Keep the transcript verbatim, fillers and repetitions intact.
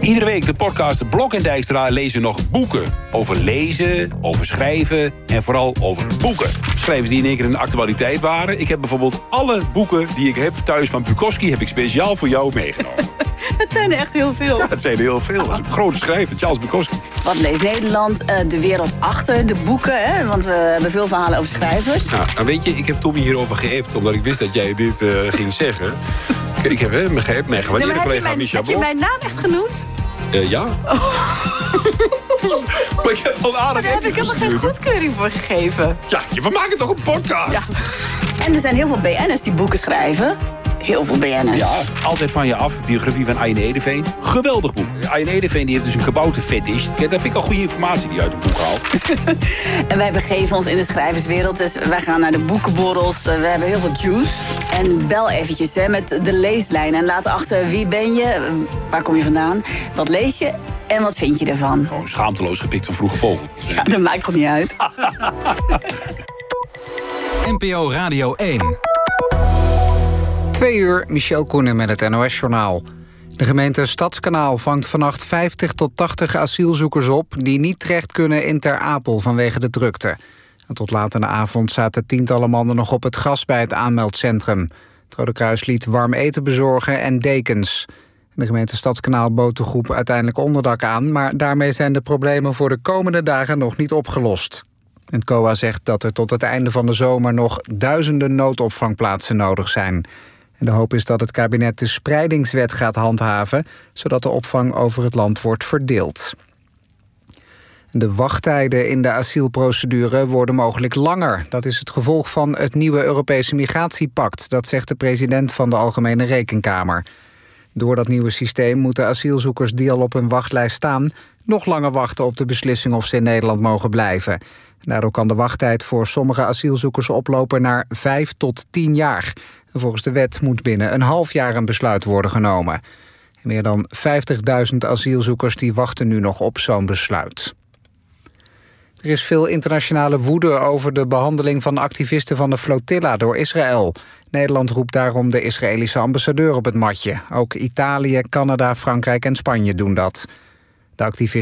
Iedere week de podcast Blok en Dijkstra lezen nog boeken. Over lezen, over schrijven en vooral over boeken. Schrijvers die in één keer in de actualiteit waren. Ik heb bijvoorbeeld alle boeken die ik heb thuis van Bukowski... heb ik speciaal voor jou meegenomen. Het zijn er echt heel veel. Ja, het zijn er heel veel. Dat is een grote schrijver, Charles Bukowski. Wat leest Nederland? Uh, de wereld achter de boeken, hè? Want we hebben veel verhalen over schrijvers. Nou, nou weet je, ik heb Tommy hierover geappt... omdat ik wist dat jij dit uh, ging zeggen. Ik, ik heb hè, mijn, ge- mijn gewaardeerde ja, collega mijn, Micha Heb je mijn naam echt genoemd? Uh, ja. Oh. Maar ik heb al aardig. Daar heb ik helemaal geen goedkeuring voor gegeven. Ja, we maken toch een podcast? Ja. En er zijn heel veel B N'ers die boeken schrijven. Heel veel B N'ers. Ja, Altijd van je af. Biografie van Ayen Edeveen. Geweldig boek. Ayen Edeveen die heeft dus een kabouter fetish. Dat vind ik al goede informatie die uit het boek haalt. En wij begeven ons in de schrijverswereld. Dus wij gaan naar de boekenborrels. We hebben heel veel juice. En bel eventjes hè, met de leeslijn. En laat achter wie ben je, waar kom je vandaan, wat lees je en wat vind je ervan. Gewoon schaamteloos gepikt van Vroege Vogel. Ja, dat maakt toch niet uit. N P O Radio één. Twee uur, Michel Koenen met het N O S-journaal. De gemeente Stadskanaal vangt vannacht vijftig tot tachtig asielzoekers op... die niet terecht kunnen in Ter Apel vanwege de drukte. En tot laat in de avond zaten tientallen mannen nog op het gras bij het aanmeldcentrum. Het Rode Kruis liet warm eten bezorgen en dekens. De gemeente Stadskanaal bood de groep uiteindelijk onderdak aan... maar daarmee zijn de problemen voor de komende dagen nog niet opgelost. Het C O A zegt dat er tot het einde van de zomer nog duizenden noodopvangplaatsen nodig zijn... En de hoop is dat het kabinet de spreidingswet gaat handhaven... zodat de opvang over het land wordt verdeeld. De wachttijden in de asielprocedure worden mogelijk langer. Dat is het gevolg van het nieuwe Europese migratiepact... dat zegt de president van de Algemene Rekenkamer. Door dat nieuwe systeem moeten asielzoekers die al op een wachtlijst staan... nog langer wachten op de beslissing of ze in Nederland mogen blijven. Daardoor kan de wachttijd voor sommige asielzoekers oplopen naar vijf tot tien jaar. En volgens de wet moet binnen een half jaar een besluit worden genomen. Meer dan vijftigduizend asielzoekers die wachten nu nog op zo'n besluit. Er is veel internationale woede over de behandeling van activisten van de flotilla door Israël. Nederland roept daarom de Israëlische ambassadeur op het matje. Ook Italië, Canada, Frankrijk en Spanje doen dat. De activisten